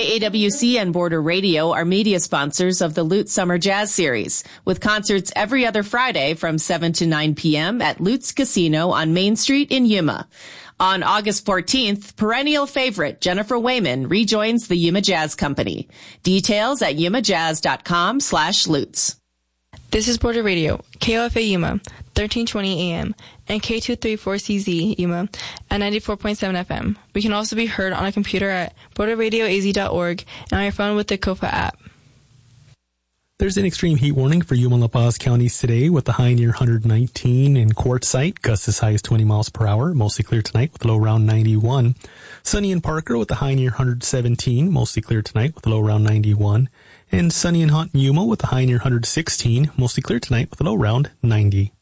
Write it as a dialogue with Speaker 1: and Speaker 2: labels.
Speaker 1: KAWC and Border Radio are media sponsors of the Lutz Summer Jazz Series, with concerts every other Friday from 7 to 9 p.m. at Lutz Casino on Main Street in Yuma. On August 14th, perennial favorite Jennifer Wayman rejoins the Yuma Jazz Company. Details at yumajazz.com/Lutz.
Speaker 2: This is Border Radio, KOFA Yuma, 1320 AM, and K234CZ Yuma at 94.7 FM. We can also be heard on a computer at borderradioaz.org and on your phone with the KOFA app.
Speaker 3: There's an extreme heat warning for Yuma and La Paz counties today with the high near 119 in Quartzsite, gusts as high as 20 miles per hour, mostly clear tonight with a low around 91. Sunny in Parker with a high near 117, mostly clear tonight with a low around 91. And sunny and hot in Yuma with a high near 116, mostly clear tonight with a low around 90.